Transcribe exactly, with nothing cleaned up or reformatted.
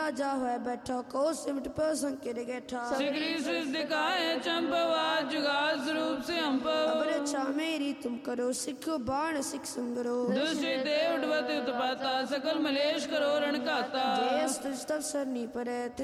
राजा हुआ बैठा को सिमट पर संकेत गैठा सिगरी सिर दिखाए चंपवाद जुगाद स्वरूप से हम अब रक्षा मेरी तुम करो सिख बाण सिख संगरो दूसरी देव उठवत उत्पाता सकल मलेश करो रण खाता जय स्तुति तब सरनी परे